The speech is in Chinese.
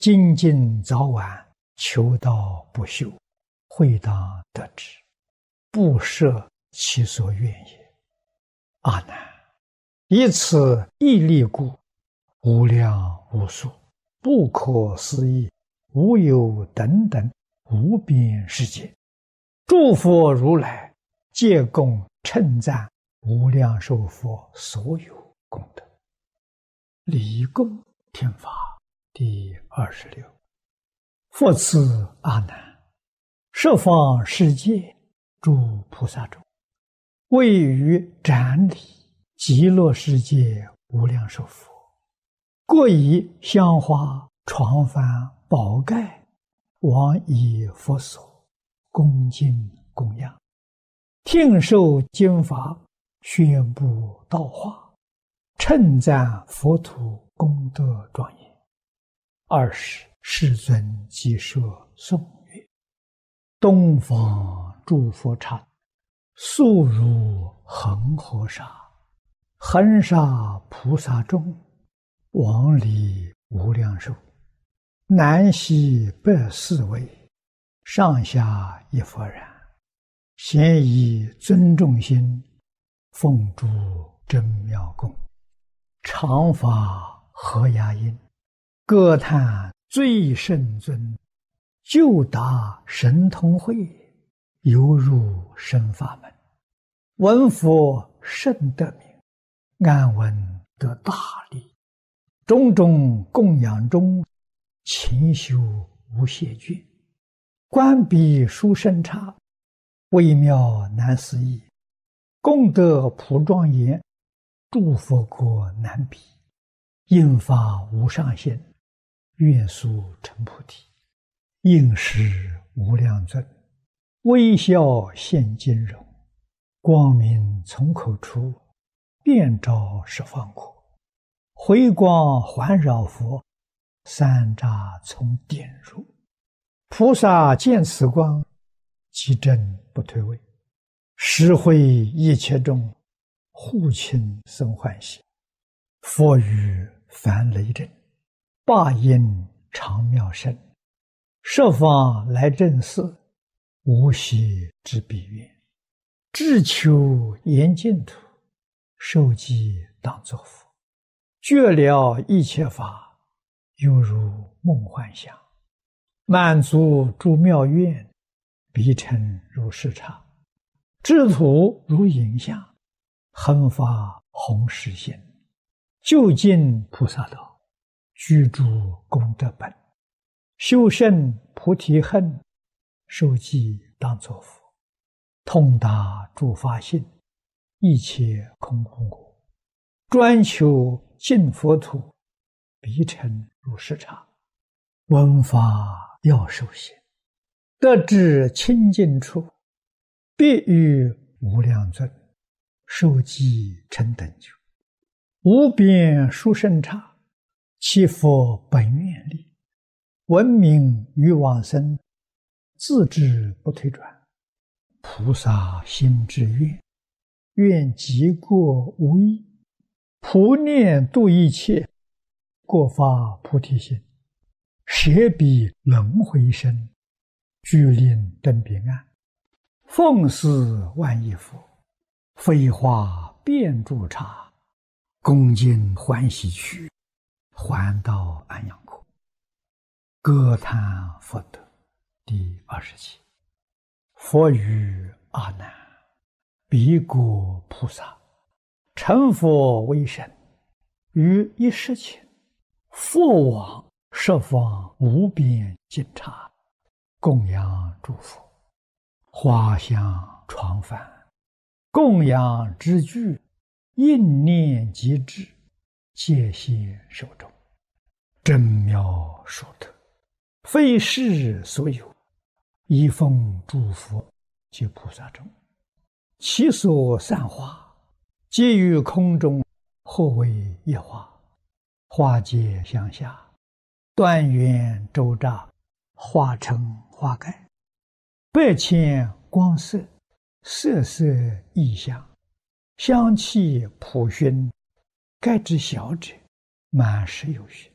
精进早晚，求道不休，会当得之，不涉其所愿也。阿难，以此一力故，无量无数，不可思议，无有等等无边世界，诸佛如来皆共称赞无量寿佛所有功德。离供听法第26。复次阿难，十方世界诸菩萨中，位于展礼极乐世界无量寿佛，各以香花、床幡、宝盖往以佛所恭敬供养，听受经法，宣布道化，称赞佛土功德庄严。20世尊即说颂曰：东方诸佛刹，速如恒河沙，恒沙菩萨众，往礼无量寿，南西北四围，上下一佛然，咸以尊重心，奉诸真妙供，常发和雅音，歌叹最胜尊，就达神通会，犹入深法门，闻佛甚得名，安闻得大利，种种供养中，勤修无懈倦，观彼殊胜刹，微妙难思议，功德普庄严，诸佛国难比，应发无上限，愿速成菩提。应时无量尊，微笑现金容，光明从口出，遍照十方国，回光环绕佛，三匝从点入，菩萨见此光，其真不退位，实会一切众，护亲生欢喜。佛语梵雷震，霸音常妙声，十方来正寺，无息之彼愿，志求严净土，受记当作佛，觉了一切法，犹如梦幻想，满足诸妙愿，彼尘如视刹，智土如影像，恒发弘誓心，究竟菩萨道，居住功德本，修胜菩提恨，受记当作佛，通达诸法性，一切空空果，专求净佛土，彼尘如视刹，闻法要受行，得至清净处，必与无量尊，受记成等觉，无边殊胜刹，其佛本愿力，闻名于往生，自知不退转，菩萨心之愿，愿极过无异，普念度一切，过发菩提心，舍彼轮回身，具令登彼岸，奉事万亿佛，飞花遍诸刹，恭敬欢喜去，还到安养国。歌叹佛德第27。佛语阿难，彼国菩萨成佛为身，于一时前，复往十方无边尽刹，供养诸佛，花香床幡，供养之具，应念即至，戒现手中，真妙殊特，非世所有，一奉诸佛及菩萨众，其所散花，皆于空中，或为一花，花结相下，端圆周匝，化成花盖，百千光色，色色异香，香气普熏，盖之小者，满室有余。